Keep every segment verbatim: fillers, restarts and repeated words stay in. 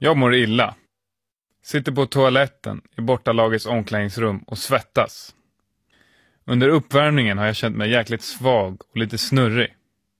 Jag mår illa. Sitter på toaletten i bortalagets omklädningsrum och svettas. Under uppvärmningen har jag känt mig jäkligt svag och lite snurrig.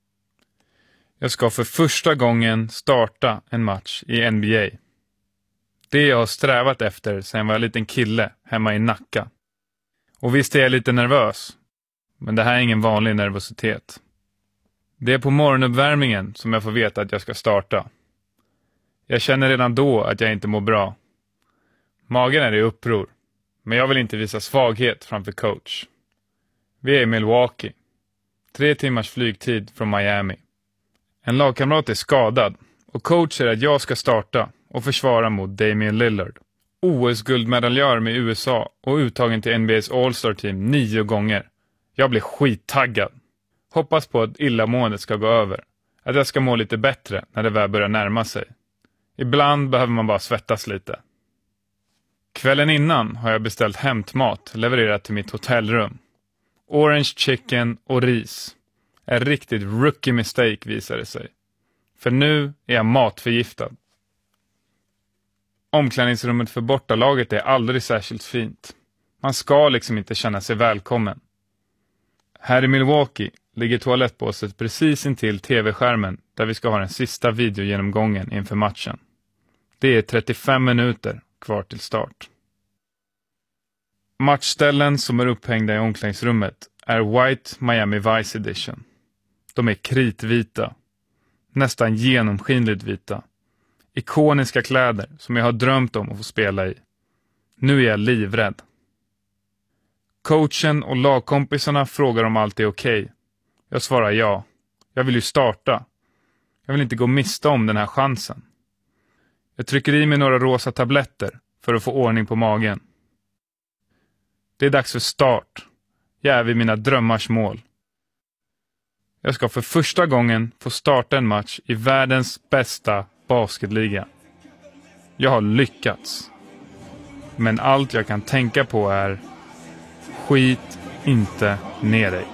Jag ska för första gången starta en match i N B A. Det jag har strävat efter sedan jag var en liten kille hemma i Nacka. Och visst är jag lite nervös, men det här är ingen vanlig nervositet. Det är på morgonuppvärmningen som jag får veta att jag ska starta. Jag känner redan då att jag inte mår bra. Magen är i uppror, men jag vill inte visa svaghet framför coach. Vi är i Milwaukee. Tre timmars flygtid från Miami. En lagkamrat är skadad och coach säger att jag ska starta och försvara mot Damian Lillard. O S-guldmedaljör med U S A och uttagen till N B A's All-Star-team nio gånger. Jag blir skittaggad. Hoppas på att illamåendet ska gå över. Att jag ska må lite bättre när det väl börjar närma sig. Ibland behöver man bara svettas lite. Kvällen innan har jag beställt hämtmat levererat till mitt hotellrum. Orange chicken och ris. En riktigt rookie mistake visar det sig. För nu är jag matförgiftad. Omklädningsrummet för bortalaget är aldrig särskilt fint. Man ska liksom inte känna sig välkommen. Här i Milwaukee ligger toalettbåset precis intill tv-skärmen där vi ska ha den sista videogenomgången inför matchen. Det är trettiofem minuter kvar till start. Matchställen som är upphängda i omklädningsrummet är White Miami Vice Edition. De är kritvita, nästan genomskinligt vita. Ikoniska kläder som jag har drömt om att få spela i. Nu är jag livrädd. Coachen och lagkompisarna frågar om allt är okej. Jag svarar ja. Jag vill ju starta. Jag vill inte gå miste om den här chansen. Jag trycker i mig några rosa tabletter för att få ordning på magen. Det är dags för start. Jag är vid mina drömmars mål. Jag ska för första gången få starta en match i världens bästa basketliga. Jag har lyckats. Men allt jag kan tänka på är: skit inte ner dig.